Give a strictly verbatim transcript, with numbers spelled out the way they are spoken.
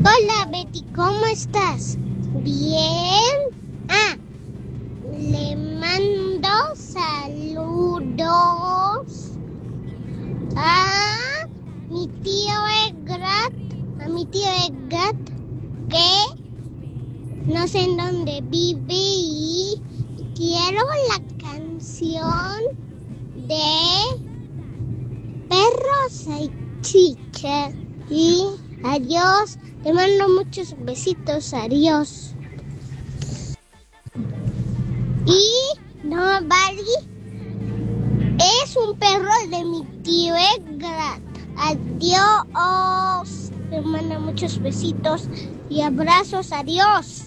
Hola Betty, ¿cómo estás? Bien. Ah, le mando saludos a mi tío Edgar, a mi tío Edgar, que no sé en dónde vive y quiero la canción de Perros y Chicha. Y adiós, te mando muchos besitos, adiós. Y no, Bali es un perro de mi tío Edgar. Adiós, te mando muchos besitos y abrazos, adiós.